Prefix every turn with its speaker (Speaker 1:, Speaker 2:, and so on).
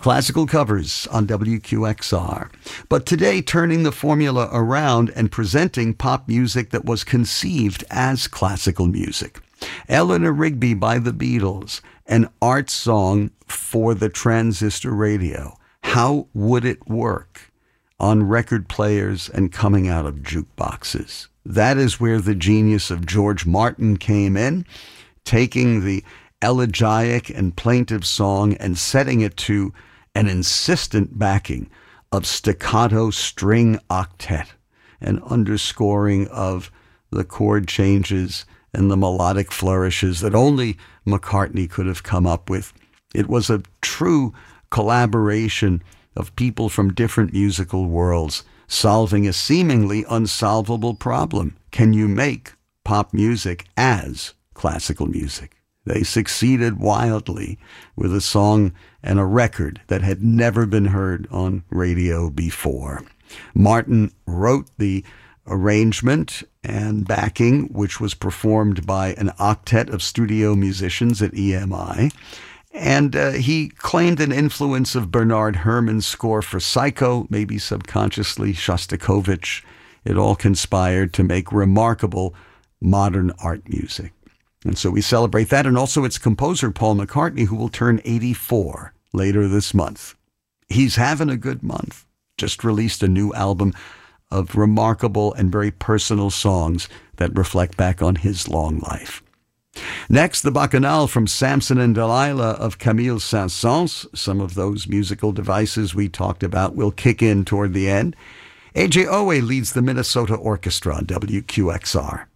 Speaker 1: Classical covers on WQXR. But today, turning the formula around and presenting pop music that was conceived as classical music. Eleanor Rigby by the Beatles, an art song for the transistor radio. How would it work on record players and coming out of jukeboxes? That is where the genius of George Martin came in, taking the elegiac and plaintive song and setting it to an insistent backing of staccato string octet, an underscoring of the chord changes and the melodic flourishes that only McCartney could have come up with. It was a true collaboration of people from different musical worlds solving a seemingly unsolvable problem. Can you make pop music as classical music? They succeeded wildly with a song and a record that had never been heard on radio before. Martin wrote the arrangement and backing, which was performed by an octet of studio musicians at EMI. And he claimed an influence of Bernard Herrmann's score for Psycho, maybe subconsciously Shostakovich. It all conspired to make remarkable modern art music. And so we celebrate that, and also its composer, Paul McCartney, who will turn 84 later this month. He's having a good month. Just released a new album of remarkable and very personal songs that reflect back on his long life. Next, the Bacchanal from Samson and Delilah of Camille Saint-Saëns. Some of those musical devices we talked about will kick in toward the end. A.J. Owe leads the Minnesota Orchestra on WQXR.